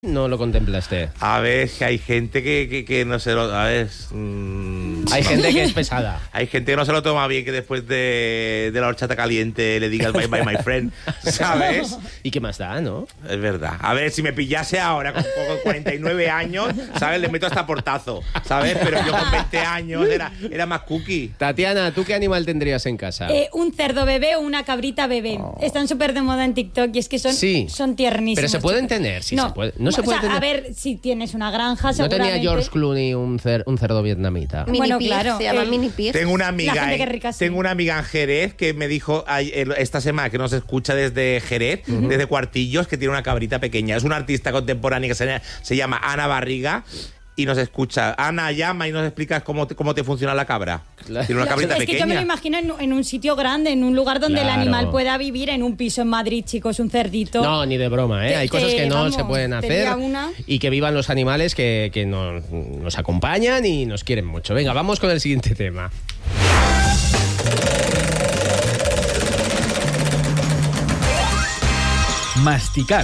no lo contemplaste? A ver, que hay gente que no se lo... A ver... Hay gente que es pesada. Hay gente que no se lo toma bien, que después de la horchata caliente le digas bye bye my friend, ¿sabes? ¿Y qué más da, no? Es verdad. A ver, si me pillase ahora con 49 años, ¿sabes? Le meto hasta portazo, ¿sabes? Pero yo con 20 años era más cookie. Tatiana, ¿tú qué animal tendrías en casa? Un cerdo bebé o una cabrita bebé. Están súper de moda en TikTok y es que son tiernísimos. Pero se pueden tener, sí, no. se puede. No se puede tener. A ver, si tienes una granja, ¿No seguramente... tenía George Clooney un cerdo vietnamita? Bueno, claro. Se llama mini pig. Tengo una La amiga, gente que es rica, sí. tengo una amiga en Jerez que me dijo esta semana que nos escucha desde Jerez, desde Cuartillos, que tiene una cabrita pequeña. Es una artista contemporánea que se llama Ana Barriga y nos escucha. Ana llama y nos explicas cómo te funciona la cabra. Claro. Tiene una cabrita Es pequeña. que yo me lo imagino en un sitio grande, en un lugar donde Claro. el animal pueda vivir, en un piso en Madrid, chicos, un cerdito. No, ni de broma, ¿eh? Hay cosas que no vamos, se pueden hacer. Y que vivan los animales que nos acompañan y nos quieren mucho. Venga, vamos con el siguiente tema. Masticar.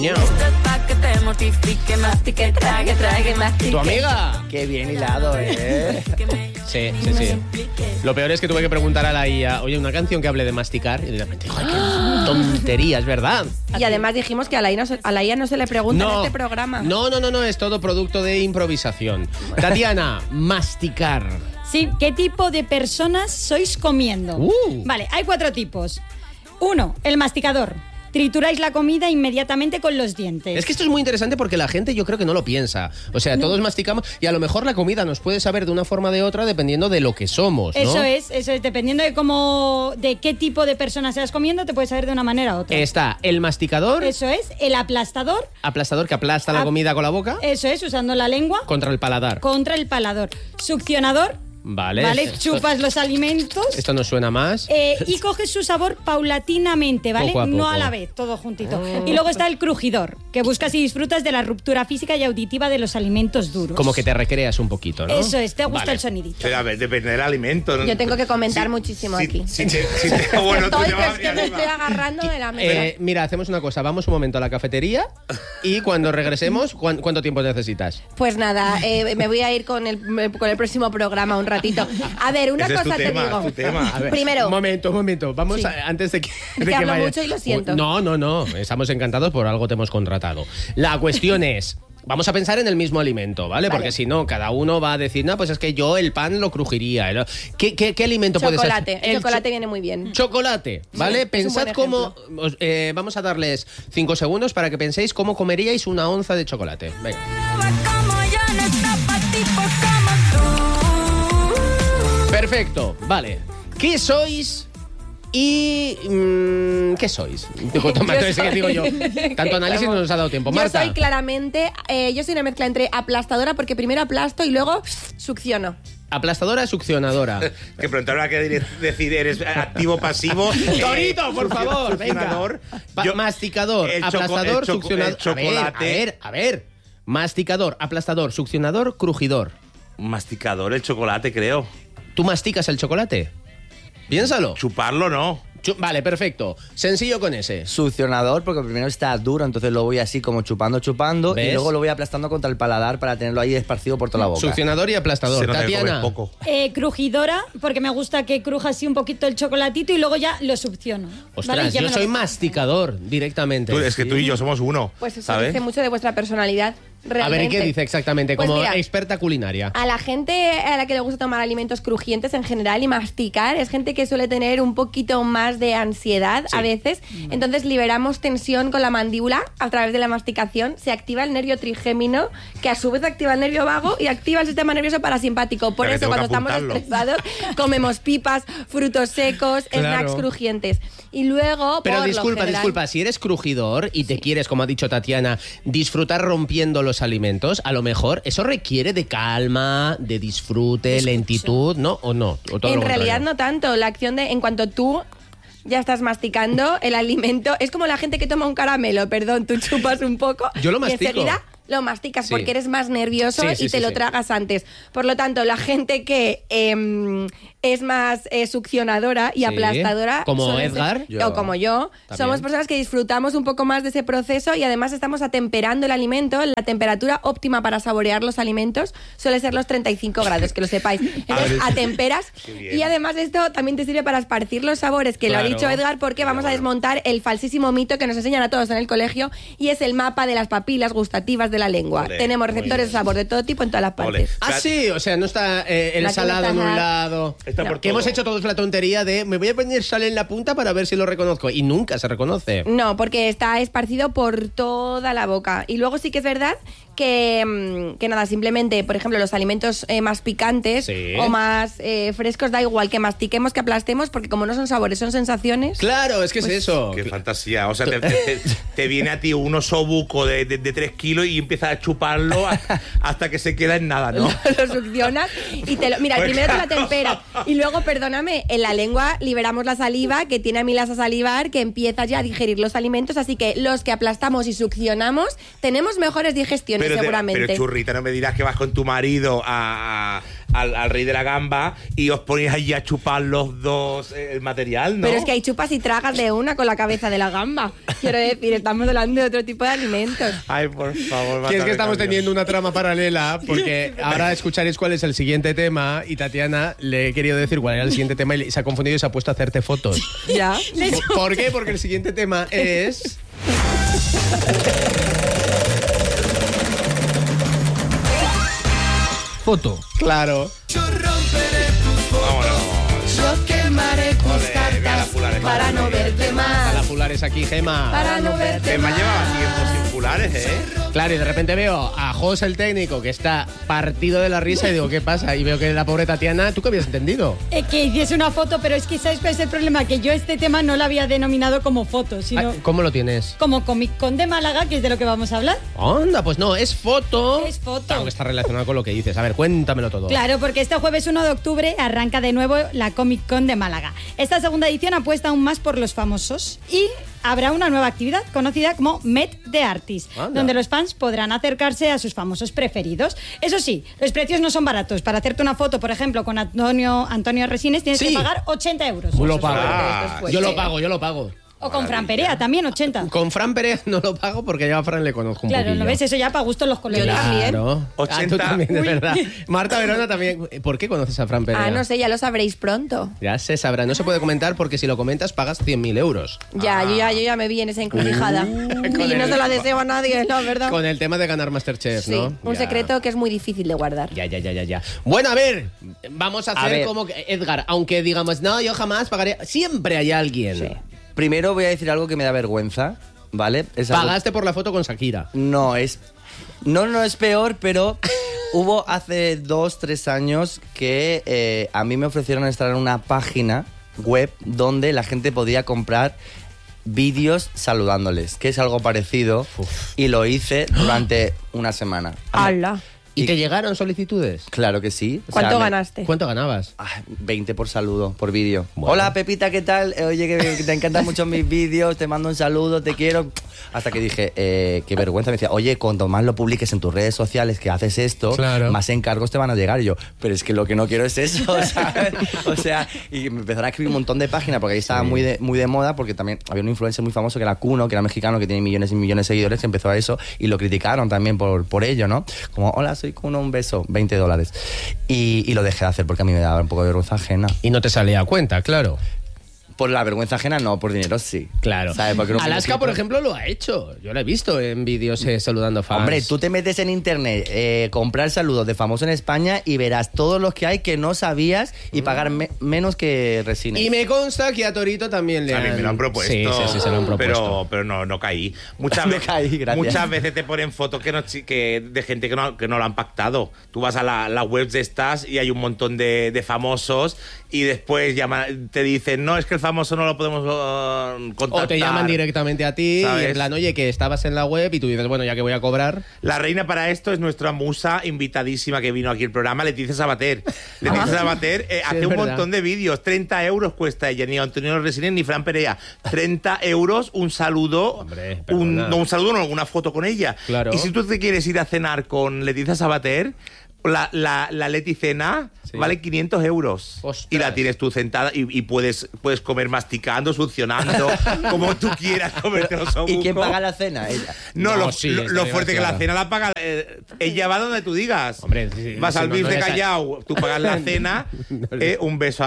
¿Tu amiga? Qué bien hilado, ¿eh? Sí. Lo peor es que tuve que preguntar a la IA, oye, una canción que hable de masticar, y de repente, joder, qué tontería, es verdad. Y además dijimos que a la IA no se le pregunta en este programa. No, es todo producto de improvisación. Tatiana, masticar. Sí, ¿qué tipo de personas sois comiendo? Vale, hay 4 tipos. 1, el masticador. Trituráis la comida inmediatamente con los dientes. Es que esto es muy interesante porque la gente yo creo que no lo piensa. O sea, todos masticamos y a lo mejor la comida nos puede saber de una forma o de otra dependiendo de lo que somos, ¿no? Eso es. Dependiendo de qué tipo de persona seas comiendo, te puede saber de una manera u otra. Está el masticador. Eso es. El aplastador. Aplastador que aplasta la comida con la boca. Eso es, usando la lengua. Contra el paladar. Contra el palador. Succionador. Vale. Chupas los alimentos. Esto nos suena más. Y coges su sabor paulatinamente, ¿vale? Poco a poco. No a la vez, todo juntito. Y luego está el crujidor, que buscas y disfrutas de la ruptura física y auditiva de los alimentos duros. Como que te recreas un poquito, ¿no? Eso es, te gusta el sonidito. Pero a ver, depende del alimento, ¿no? Yo tengo que comentar muchísimo aquí. Bueno, tú Estoy, te que vas es que me estoy agarrando de la mesa. Mira, hacemos una cosa. Vamos un momento a la cafetería y cuando regresemos, ¿cuánto tiempo necesitas? Pues nada, me voy a ir con el próximo programa un ratito. A ver, una cosa te digo. Tu tema. A ver, Primero. Un momento. Vamos antes de que... Te hablo mucho y lo siento. No. Estamos encantados, por algo te hemos contratado. La cuestión es... Vamos a pensar en el mismo alimento, ¿vale? Porque si no, cada uno va a decir, no, pues es que yo el pan lo crujiría. ¿Qué alimento puede ser? El chocolate viene muy bien. Chocolate, ¿vale? Sí, Pensad cómo... vamos a darles 5 segundos para que penséis cómo comeríais una onza de chocolate. Venga. Perfecto, vale. ¿Qué sois? ¿Y qué sois? Digo yo. Tanto análisis no nos ha dado tiempo. Marta. Yo soy claramente, yo soy una mezcla entre aplastadora, porque primero aplasto y luego succiono. Aplastadora, succionadora. Que pronto habrá que decir, ¿eres activo, pasivo? Torito, por favor, venga. Masticador, aplastador, succionador. Chocolate. A ver. Masticador, aplastador, succionador, crujidor. Masticador, el chocolate, creo. ¿Tú masticas el chocolate? Piénsalo. Chuparlo, no. Vale, perfecto. Sencillo con ese. Succionador, porque primero está duro, entonces lo voy así como chupando, ¿ves? y luego lo voy aplastando contra el paladar para tenerlo ahí esparcido por toda la boca. Succionador y aplastador. Se nota que Tatiana. comes poco. Crujidora, porque me gusta que cruja así un poquito el chocolatito y luego ya lo succiono. Ostras, ¿vale? yo soy masticador directamente. Es que tú y yo somos uno, Pues eso ¿sabes? dice mucho de vuestra personalidad. A ver, ¿y Realmente. qué dice exactamente? Pues Como mira, experta culinaria. A la gente a la que le gusta tomar alimentos crujientes en general y masticar, es gente que suele tener un poquito más de ansiedad a veces. Entonces liberamos tensión con la mandíbula a través de la masticación. Se activa el nervio trigémino, que a su vez activa el nervio vago y activa el sistema nervioso parasimpático. Por Pero eso tengo que cuando estamos apuntarlo. estresados comemos pipas, frutos secos, Claro. snacks crujientes. Y luego, Pero por lo general, disculpa, si eres crujidor y te quieres, como ha dicho Tatiana, disfrutar rompiendo los alimentos, a lo mejor eso requiere de calma, de disfrute, lentitud, ¿no? ¿O no? ¿O todo en lo realidad contrario? no tanto. La acción de en cuanto tú ya estás masticando el alimento, es como la gente que toma un caramelo, perdón, tú chupas un poco Yo lo y mastico. enseguida lo masticas Sí. porque eres más nervioso y te lo tragas antes. Por lo tanto, la gente que es más succionadora y aplastadora... Como suele Edgar. ser- o como yo. También. Somos personas que disfrutamos un poco más de ese proceso y además estamos atemperando el alimento. La temperatura óptima para saborear los alimentos suele ser los 35 grados, que lo sepáis. Entonces, atemperas y además esto también te sirve para esparcir los sabores, que lo ha Claro. dicho Edgar, porque vamos a desmontar el falsísimo mito que nos enseñan a todos en el colegio y es el mapa de las papilas gustativas de la lengua. Ole, Tenemos muy receptores de bien. sabor de todo tipo en todas las Ole. partes. Ah, sí, o sea, no está el La que salado no en está un nada. lado. Está por Que todo. hemos hecho todos la tontería de me voy a poner sal en la punta para ver si lo reconozco. Y nunca se reconoce. No, porque está esparcido por toda la boca. Y luego sí que es verdad que nada, simplemente, por ejemplo, los alimentos más picantes Sí. o más frescos, da igual que mastiquemos, que aplastemos, porque como no son sabores, son sensaciones. Claro, es que es eso. Qué fantasía. O sea, te viene a ti un osobuco de 3 kilos y empiezas a chuparlo hasta que se queda en nada, ¿no? Lo succionas y te lo... Mira, Pues primero te la claro. temperas y luego, perdóname, en la lengua liberamos la saliva que tiene amilas a salivar, que empiezas ya a digerir los alimentos, así que los que aplastamos y succionamos tenemos mejores digestiones seguramente. Pero churrita, no me dirás que vas con tu marido al rey de la gamba y os ponéis allí a chupar los dos el material, ¿no? Pero es que hay chupas y tragas de una con la cabeza de la gamba. Quiero decir, estamos hablando de otro tipo de alimentos. Ay, por favor. Que es que mátame, estamos cambio. teniendo una trama paralela porque ahora escucharéis cuál es el siguiente tema y Tatiana le he querido decir cuál era el siguiente tema y se ha confundido y se ha puesto a hacerte fotos. Ya. ¿Por qué? Porque el siguiente tema es... Foto. Claro. Vámonos. Yo quemaré tus Ole, mira la cartas Pulares, para no verte A más. la Pulares aquí, Gema. Para no verte Me más. llevaba tiempo sin pulares, ¿eh? Claro, y de repente veo a Jos, el técnico, que está partido de la risa y digo, ¿qué pasa? Y veo que la pobre Tatiana, ¿tú qué habías entendido? Que hiciese una foto, pero es que ¿sabes cuál es el problema? Que yo este tema no lo había denominado como foto, sino Ah, ¿cómo lo tienes? como Comic Con de Málaga, que es de lo que vamos a hablar. Anda, pues no, es foto. Es foto. Claro que está relacionado con lo que dices. A ver, cuéntamelo todo. Claro, porque este jueves 1 de octubre arranca de nuevo la Comic Con de Málaga. Esta segunda edición apuesta aún más por los famosos y habrá una nueva actividad conocida como Met the Artist, Anda. donde los fans podrán acercarse a sus famosos preferidos. Eso sí, los precios no son baratos. Para hacerte una foto, por ejemplo, con Antonio Resines tienes Sí. que pagar 80 euros. Lo Eso es pago. fuerte, Ah, esto es fuerte. Yo lo pago. O con Fran Perea, también 80. Con Fran Pérez no lo pago porque ya a Fran le conozco un Claro, poquillo. ¿no ves? Eso ya para gusto los colores. Yo también. Claro. 80. Ah, tú también, de Uy. verdad. Marta Verona también. ¿Por qué conoces a Fran Pérez? Ah, no sé, ya lo sabréis pronto. Ya se sabrá. No se puede comentar porque si lo comentas pagas 100.000 euros. Ya, yo ya me vi en esa encrucijada. y con no el- se lo deseo a nadie, la verdad. Con el tema de ganar Masterchef, Sí, ¿no? un Ya. secreto que es muy difícil de guardar. Ya. Bueno, a ver, vamos a hacer ver. como que, Edgar, aunque digamos, no, yo jamás pagaré. Siempre hay alguien. Primero voy a decir algo que me da vergüenza, ¿vale? Es algo- Pagaste por la foto con Shakira. No, es peor, pero hubo hace 2-3 años que a mí me ofrecieron estar en una página web donde la gente podía comprar vídeos saludándoles, que es algo parecido, y lo hice durante una semana. ¡Hala! ¿Y Y- te llegaron solicitudes? Claro que sí. O sea, ¿Cuánto me- ganaste? ¿Cuánto ganabas? 20 por saludo, por vídeo. Bueno. Hola Pepita, ¿qué tal? Oye, que te encantan mucho mis vídeos, te mando un saludo, te quiero. Hasta que dije, qué vergüenza. Me decía, oye, cuanto más lo publiques en tus redes sociales que haces esto, Claro. más encargos te van a llegar. Y yo, pero es que lo que no quiero es eso, ¿sabes? O sea, y me empezaron a escribir un montón de páginas porque ahí estaba muy de moda, porque también había un influencer muy famoso que era Kuno, que era mexicano, que tiene millones y millones de seguidores, que empezó a eso y lo criticaron también por ello, ¿no? Como, hola, soy Kuno, un beso, $20. Y lo dejé de hacer porque a mí me daba un poco de vergüenza ajena. Y no te salía a cuenta, claro. Por la vergüenza ajena no, por dinero sí. Claro. ¿Sabes? Porque uno Alaska, como por tipo- ejemplo, lo ha hecho. Yo lo he visto en vídeos saludando fans. Hombre, tú te metes en internet, comprar saludos de famosos en España y verás todos los que hay que no sabías y pagar menos que Resines. Y me consta que a Torito también le A mí han... me lo han propuesto. Sí, se lo han propuesto. Pero no caí. Muchas No veces, caí, gracias. muchas veces te ponen fotos de gente que no lo han pactado. Tú vas a la web de estas y hay un montón de famosos y después te dicen, no, es que el famoso no lo podemos contactar. O te llaman directamente a ti, ¿sabes? y en plan, oye, que estabas en la web y tú dices, bueno, ya que voy a cobrar. La reina para esto es nuestra musa invitadísima que vino aquí al programa, Leticia Sabater. Leticia Sabater hace es un verdad. montón de vídeos, 30 euros cuesta ella, ni Antonio Resines ni Fran Perea. 30 euros, un saludo, Hombre, perdona. una foto con ella. Claro. Y si tú te quieres ir a cenar con Leticia Sabater, la Leti Cena Sí. vale 500 euros. Ostras. Y la tienes tú sentada y puedes comer masticando, succionando, como tú quieras comerte los ¿Y quién obucos. paga la cena? Ella. No, No, lo, sí, lo- está lo bien fuerte que la claro. cena la paga. Ella va donde tú digas. Hombre, sí, vas sí, al no, BIF no de les ha- Callao, tú pagas la cena. Un beso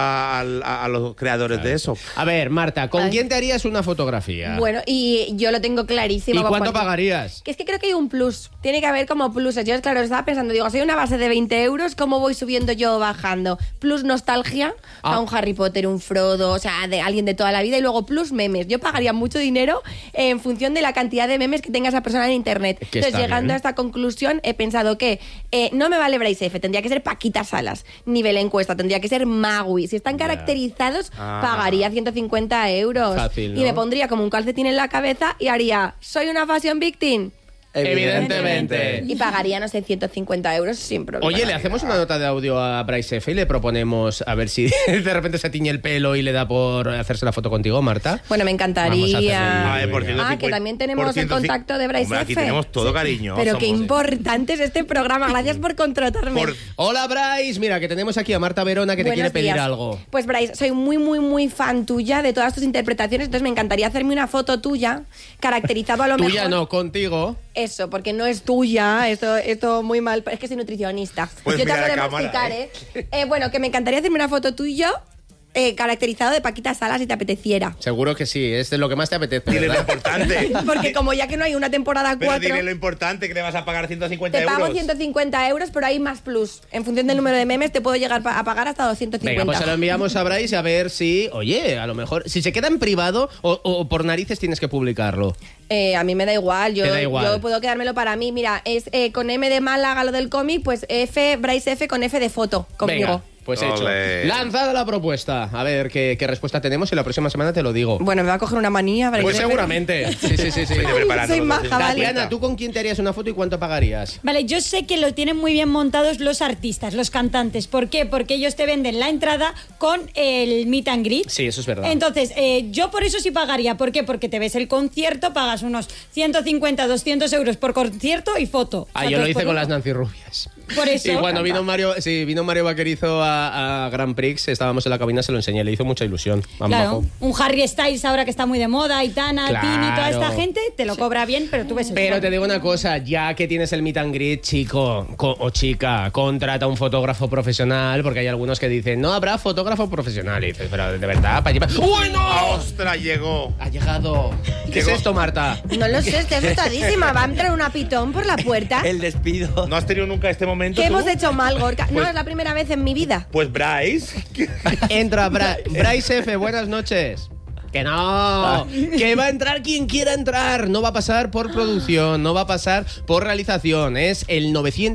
a los creadores de eso. A ver, Marta, ¿con Ay. quién te harías una fotografía? Bueno, y yo lo tengo clarísimo. ¿Y con cuánto Juan. pagarías? Que es que creo que hay un plus. Tiene que haber como pluses. Yo, claro, estaba pensando, digo, soy una base de 20 euros, ¿cómo voy subiendo yo o bajando? Plus nostalgia, Ah. a un Harry Potter, un Frodo, o sea, de alguien de toda la vida. Y luego plus memes. Yo pagaría mucho dinero en función de la cantidad de memes que tenga esa persona en internet. Que Entonces, está llegando bien. a esta conclusión, he pensado que no me vale Bryce F, tendría que ser Paquita Salas. Nivel encuesta, tendría que ser Magui. Si están caracterizados, Ah. pagaría 150 euros. Fácil, ¿no? Y me pondría como un calcetín en la cabeza y haría, soy una fashion victim. Evidentemente. Y pagaría, no sé, 150 euros sin problema. Oye, le hacemos una nota de audio a Bryce F y le proponemos a ver si de repente se tiñe el pelo y le da por hacerse la foto contigo, Marta. Bueno, me Vamos a hacerle- encantaría. A ver, por 150, que también tenemos por el 150. contacto de Bryce Hombre, aquí F. tenemos todo, cariño. Pero qué Somos- importante es este programa. Gracias por contratarme. Por- Hola, Bryce. Mira, que tenemos aquí a Marta Verona que te quiere Buenos pedir días. algo. Pues Bryce, soy muy, muy, muy fan tuya de todas tus interpretaciones, entonces me encantaría hacerme una foto tuya, caracterizado a lo mejor. Tuya no, contigo. Eso, porque no es tuya, esto muy mal, es que soy nutricionista. Pues Yo te mira hago de la cámara, masticar, Bueno, que me encantaría hacerme una foto tuya caracterizado de Paquita Salas si te apeteciera. Seguro que sí, es de lo que más te apetece, Dile lo ¿verdad? importante. Porque como ya que no hay una temporada Pero 4, dile lo importante, que le vas a pagar 150 te euros. pago 150 euros, pero hay más plus. En función del número de memes te puedo llegar a pagar hasta 250. Venga, pues se lo enviamos a Bryce a ver si, oye, a lo mejor, si se queda en privado o por narices tienes que publicarlo. A mí me da igual, Te da igual. yo puedo quedármelo para mí. Mira, es con M de Málaga lo del cómic, pues Bryce F con F de foto conmigo. Venga, pues hecho. Ole. Lanzada la propuesta. A ver qué respuesta tenemos y la próxima semana te lo digo. Bueno, me va a coger una manía, Bryce Pues F. seguramente. Sí, sí, sí. sí. Vete preparando Soy los maja, 250. vale. Tatiana, ¿tú con quién te harías una foto y cuánto pagarías? Vale, yo sé que lo tienen muy bien montados los artistas, los cantantes. ¿Por qué? Porque ellos te venden la entrada con el meet and greet. Sí, eso es verdad. Entonces, yo por eso sí pagaría. ¿Por qué? Porque te ves el concierto, pagas unos 150, 200 euros por concierto y foto. Ah, O sea, yo lo dos hice por con uno. las Nancy Rubias. Por eso. Y cuando vino Mario Vaquerizo a Grand Prix, estábamos en la cabina, se lo enseñé, le hizo mucha ilusión. Vamos, Claro, bajo. un Harry Styles ahora que está muy de moda, Aitana, Claro. Tini, toda esta gente, te lo cobra bien, pero tú ves el Pero show. te digo una cosa, ya que tienes el meet and greet, chico o chica, contrata un fotógrafo profesional, porque hay algunos que dicen, no habrá fotógrafo profesional. Y dices, pero de verdad, para llevar... ¡Uy, no! ¡Ostras, llegó! Ha llegado. ¿Qué Llegó. es esto, Marta? No lo sé, estoy asustadísima. Va a entrar una pitón por la puerta. El despido. ¿No has tenido nunca este momento ¿Qué tú? hemos hecho mal, Gorka? No, Pues- es la primera vez en mi vida. Pues Bryce. Entra Bryce F, buenas noches. Que no, que va a entrar quien quiera entrar. No va a pasar por producción, no va a pasar por realización. Es el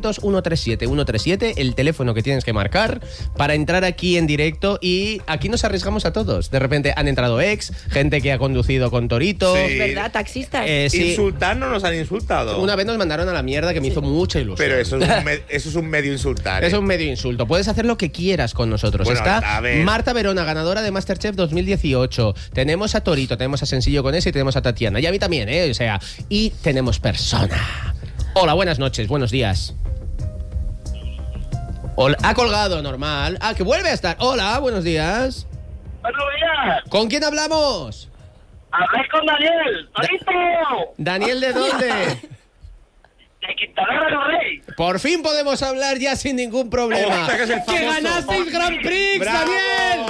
900-137-137, el teléfono que tienes que marcar para entrar aquí en directo. Y aquí nos arriesgamos a todos. De repente han entrado gente que ha conducido con Torito. Sí. ¿Verdad? Taxistas. Sí. Insultar no nos han insultado. Una vez nos mandaron a la mierda que me hizo mucha ilusión. Pero eso es un medio insultar. Es ¿eh? un medio insulto. Puedes hacer lo que quieras con nosotros. Bueno, Está a ver. Marta Verona, ganadora de Masterchef 2018. Tenemos a Torito, tenemos a Sencillo con ese y tenemos a Tatiana. Y a mí también, ¿eh? O sea, y tenemos persona. Hola, buenas noches, buenos días. Hola, ha colgado, normal. Ah, que vuelve a estar. Hola, buenos días. Buenos días. ¿Con quién hablamos? Hablé con Daniel. ¡Torito! Daniel, ¿de dónde? De Quintanera del Rey. Por fin podemos hablar ya sin ningún problema. Hostia, que es el ¡Que famoso. ganasteis Grand Prix, ¡Bravo! Daniel!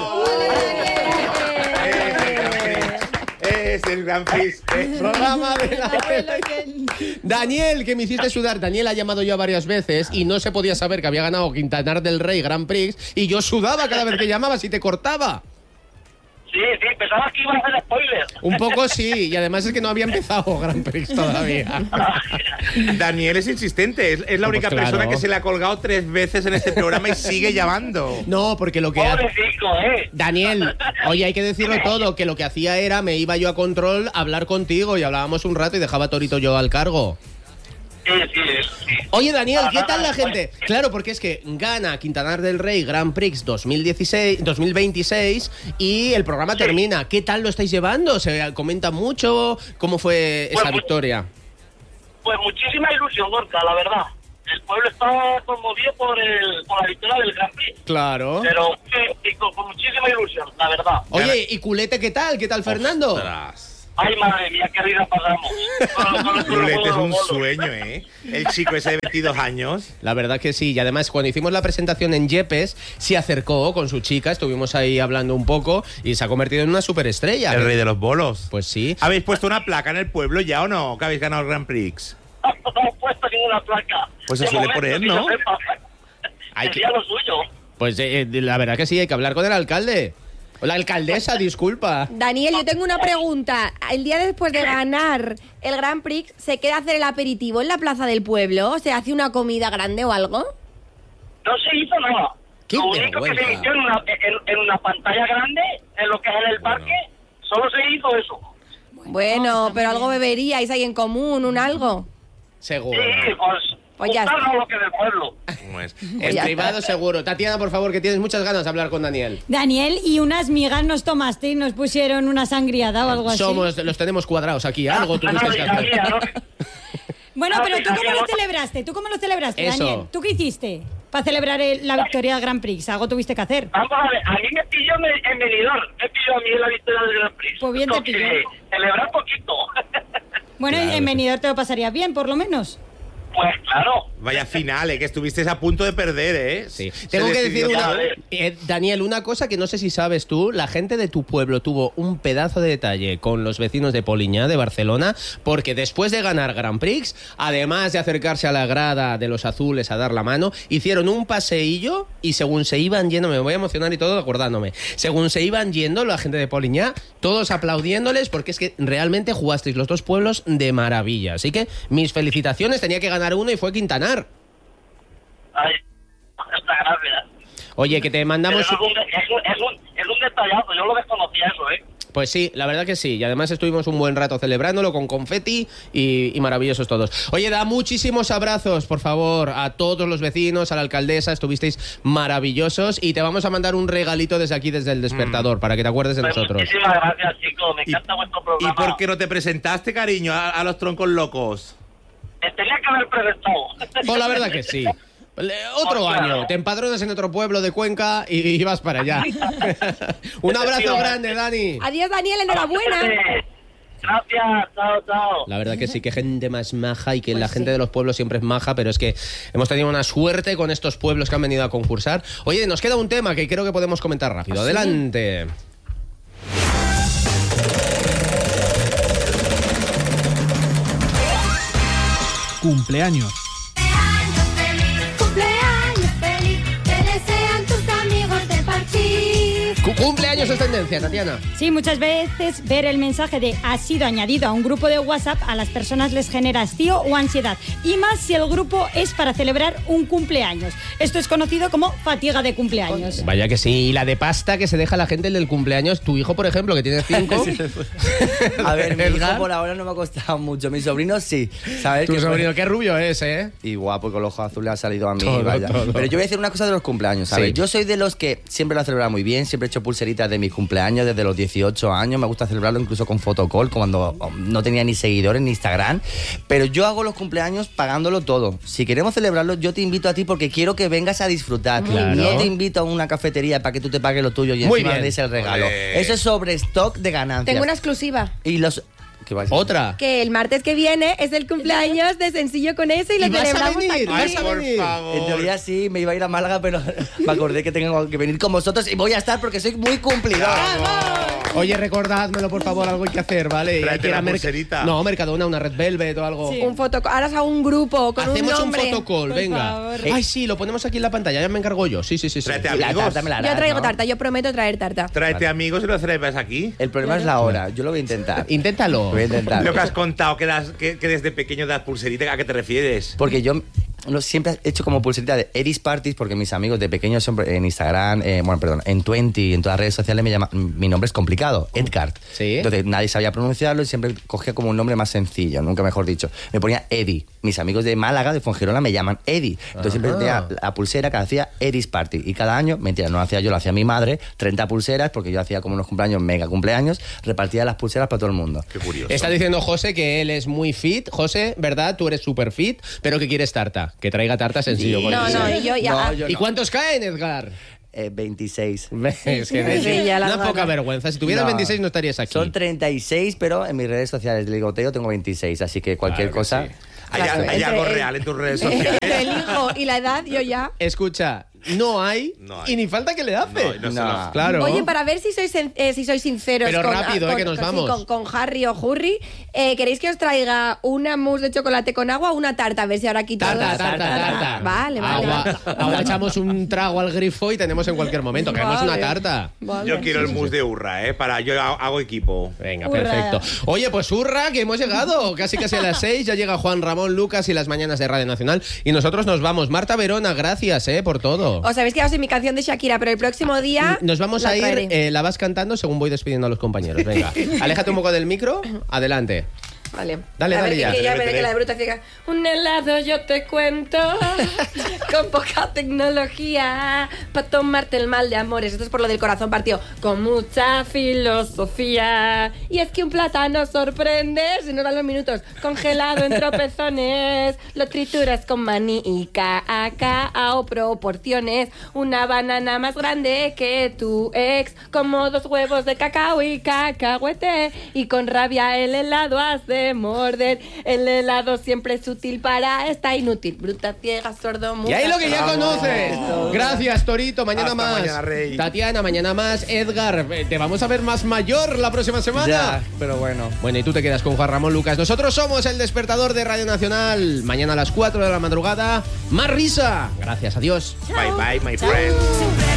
Es el Grand Prix. Programa de la Daniel, que me hiciste sudar. Daniel ha llamado yo varias veces y no se podía saber que había ganado Quintanar del Rey Grand Prix y yo sudaba cada vez que llamabas y te cortaba. Sí, pensaba que iba a hacer spoiler. Un poco sí, y además es que no había empezado Grand Prix todavía. Daniel es insistente, es la única Pues claro. persona que se le ha colgado 3 veces en este programa y sigue llamando. No, porque lo que hace... Pobrecito, Daniel, oye, hay que decirlo todo, que lo que hacía era, me iba yo a control a hablar contigo y hablábamos un rato y dejaba a Torito yo al cargo. Sí. Oye, Daniel, ¿qué tal la gente? Claro, porque es que gana Quintanar del Rey Grand Prix 2026 y el programa termina. ¿Qué tal lo estáis llevando? ¿Se comenta mucho? ¿Cómo fue esa victoria? Pues muchísima ilusión, Gorka, la verdad. El pueblo está conmovido por la victoria del Grand Prix. Claro. Pero con muchísima ilusión, la verdad. Oye, ¿y Culete qué tal? ¿Qué tal, Fernando? Ostras. Ay, madre mía, qué vida pasamos. Rulete es un sueño, ¿eh? El chico ese de 22 años. La verdad que sí, y además cuando hicimos la presentación en Yepes, se acercó con su chica, estuvimos ahí hablando un poco y se ha convertido en una superestrella. El rey de los bolos. Pues sí. ¿Habéis puesto una placa en el pueblo ya o no? Que habéis ganado el Grand Prix. No hemos puesto ninguna placa. Pues se De suele momento, poner, sí, ¿no? se sepa. Hay que- Sería lo suyo. Pues la verdad que sí, hay que hablar con el alcalde. O la alcaldesa, disculpa. Daniel, yo tengo una pregunta. El día después de ganar el Grand Prix, ¿se queda a hacer el aperitivo en la plaza del pueblo? ¿Se hace una comida grande o algo? No se hizo nada. ¡Qué Lo único que vergüenza! se hizo en una pantalla grande, en lo que es en el parque, solo se hizo eso. Bueno, pero algo beberíais ahí en común, un algo. Seguro. Sí, Pues ya juntarnos está. lo que del pueblo. ¿Cómo es? En ya privado seguro. Tatiana, por favor, que tienes muchas ganas de hablar con Daniel. Daniel, ¿y unas migas nos tomaste y nos pusieron una sangriada o algo así? Los tenemos cuadrados aquí, algo tuviste que hacer. Bueno, No, pero ¿tú cómo lo no. celebraste? ¿Tú cómo lo celebraste, Eso. Daniel? ¿Tú qué hiciste para celebrar la victoria del Grand Prix? Algo tuviste que hacer. Vamos a ver, a mí me pilló en Benidorm. Me pilló a mí la victoria del Grand Prix. Pues bien te Entonces, pilló. celebrar poquito. Bueno, Claro, y en Benidorm te lo pasarías bien, por lo menos. Pues claro. Vaya final, que estuvisteis a punto de perder, ¿eh? Sí. Se Tengo que decidió decir todo. Daniel, una cosa que no sé si sabes tú, la gente de tu pueblo tuvo un pedazo de detalle con los vecinos de Poliñá, de Barcelona, porque después de ganar Grand Prix, además de acercarse a la grada de los azules a dar la mano, hicieron un paseillo y según se iban yendo, me voy a emocionar y todo acordándome, según se iban yendo la gente de Poliñá, todos aplaudiéndoles porque es que realmente jugasteis los dos pueblos de maravilla. Así que mis felicitaciones, tenía que ganar uno y fue Quintanar. Ay, muchas gracias. Oye, que te Pero mandamos... es un detallazo, yo lo desconocía eso, ¿eh? Pues sí, la verdad que sí. Y además estuvimos un buen rato celebrándolo con confeti y maravillosos todos. Oye, da muchísimos abrazos, por favor, a todos los vecinos, a la alcaldesa. Estuvisteis maravillosos y te vamos a mandar un regalito desde aquí, desde el despertador, para que te acuerdes de Pues nosotros. muchísimas gracias, chicos. Me encanta vuestro ¿Y programa. por qué no te presentaste, cariño, a los troncos locos? Tenía que haber presentado. Pues la verdad que sí. Otro Pues claro. año, te empadronas en otro pueblo de Cuenca y vas para allá. Un abrazo grande, Dani. Adiós, Daniel, enhorabuena. Gracias, chao. La verdad que sí, que gente más maja y que la Pues gente sí. de los pueblos siempre es maja, pero es que hemos tenido una suerte con estos pueblos que han venido a concursar. Oye, nos queda un tema que creo que podemos comentar rápido. ¿Ah, sí? Adelante. Cumpleaños. Cumpleaños feliz, te desean tus amigos de parchís. Cumpleaños es tendencia, Tatiana. Sí, muchas veces ver el mensaje de ha sido añadido a un grupo de WhatsApp a las personas les genera hastío o ansiedad. Y más si el grupo es para celebrar un cumpleaños. Esto es conocido como fatiga de cumpleaños. Vaya que sí. Y la de pasta que se deja la gente el del cumpleaños. Tu hijo, por ejemplo, que tiene 5. A ver, mi ¿Verdad? hijo por ahora no me ha costado mucho. Mi sobrino sí. ¿Sabes? Tu Que sobrino, qué rubio es, ¿eh? Y guapo, con los ojos azules ha salido a mí. Todo, vaya. todo. Pero yo voy a decir una cosa de los cumpleaños, ¿sabes? Sí. Yo soy de los que siempre lo he celebrado muy bien, siempre he hecho pulseritas de mis cumpleaños desde los 18 años, me gusta celebrarlo incluso con fotocall, cuando no tenía ni seguidores ni Instagram, pero yo hago los cumpleaños pagándolo todo. Si queremos celebrarlo, yo te invito a ti porque quiero que vengas a disfrutar. Claro. No te invito a una cafetería para que tú te pagues lo tuyo y Muy encima bien. des el regalo. Olé. Eso es sobre stock de ganancias. Tengo una exclusiva. Y los... ¿Qué va a ser? ¿Otra? Que el martes que viene es el cumpleaños de Sencillo con eso y lo ¿Y vas a celebramos venir? aquí. ¿Vas a Por venir? favor. En teoría sí, me iba a ir a Málaga, pero me acordé que tengo que venir con vosotros y voy a estar porque soy muy cumplidor. Oye, recordádmelo, por favor, algo hay que hacer, ¿vale? Tráete Hay que ir la a pulserita. No, Mercadona, una Red Velvet o algo. Un ahora hago un grupo con Hacemos un un nombre. fotocall, Por venga. favor. Ay, sí, lo ponemos aquí en la pantalla, ya me encargo yo. Sí. Tráete La amigos. tarta me la harás, Yo traigo ¿no? tarta, yo prometo traer tarta. Tráete amigos y lo celebras aquí. El problema es la hora. Yo lo voy a intentar. Inténtalo. Lo voy a intentar. Lo que has contado, que desde pequeño das pulserita, ¿a qué te refieres? Porque yo siempre he hecho como pulserita de Eddie's Parties porque mis amigos de pequeños siempre en Instagram, en Twenty, en todas las redes sociales me llaman, mi nombre es complicado, Edgar. Sí. Entonces nadie sabía pronunciarlo y siempre cogía como un nombre más sencillo, nunca mejor dicho. Me ponía Eddie. Mis amigos de Málaga, de Fuengirola, me llaman Eddie. Entonces siempre tenía la pulsera que hacía Eddie's Party. Y cada año, mentira, no lo hacía yo, lo hacía mi madre, 30 pulseras, porque yo hacía como unos cumpleaños, mega cumpleaños, repartía las pulseras para todo el mundo. Qué curioso. Está diciendo José que él es muy fit. José, ¿verdad? Tú eres súper fit, pero que quieres tarta. Que traiga tarta sencillo. Sí. con No, eso. no, y yo ya. No, yo ¿Y cuántos caen, Edgar? 26. Es que Sí, ya las una ganas. poca vergüenza. Si tuvieras No. 26 no estarías aquí. Son 36, pero en mis redes sociales de ligoteo tengo 26, así que cualquier Claro que cosa... sí. Hay algo real en tus redes sociales. Entre el hijo y la edad, yo ya. Escucha, no hay, y ni falta que le hace. No se No. lo- Claro. Oye, para ver si sois sinceros Pero rápido, que nos vamos. con Harry o Hurry, ¿queréis que os traiga una mousse de chocolate con agua o una tarta? A ver si ahora aquí todos... Tarta. Vale. Agua echamos un trago al grifo y tenemos en cualquier momento. Queremos Vale. una tarta. Vale. Yo quiero el mousse de Urra, para yo hago equipo. Venga, Hurra. perfecto. Oye, pues hurra, que hemos llegado. Casi a las 6. Ya llega Juan Ramón Lucas y las mañanas de Radio Nacional. Y nosotros nos vamos. Marta Verona, gracias por todo. Os habéis quedado sin mi canción de Shakira, pero el próximo día... Nos vamos la a ir, traeré. la vas cantando según voy despidiendo a los compañeros. Venga, aléjate un poco del micro. Adelante. Vale. Dale, A ver, dale ya. Que ya Dale, veré que la de bruta ciega. Un helado yo te cuento con poca tecnología para tomarte el mal de amores. Esto es por lo del corazón partido. Con mucha filosofía. Y es que un plátano sorprende, si no dan los minutos, congelado en tropezones. Lo trituras con maní y cacao proporciones. Una banana más grande que tu ex. Como 2 huevos de cacao y cacahuete. Y con rabia el helado has de morder. El helado siempre es útil para esta inútil. Bruta, ciega, sordo, muda. Y ahí lo que ya Bravo. conoces. Gracias, Torito. Mañana Hasta más. mañana, Rey. Tatiana, mañana más. Edgar, te vamos a ver más mayor la próxima semana. Ya, pero bueno. Bueno, y tú te quedas con Juan Ramón Lucas. Nosotros somos el despertador de Radio Nacional. Mañana a las 4 de la madrugada. Más risa. Gracias, adiós. Bye bye, my friend.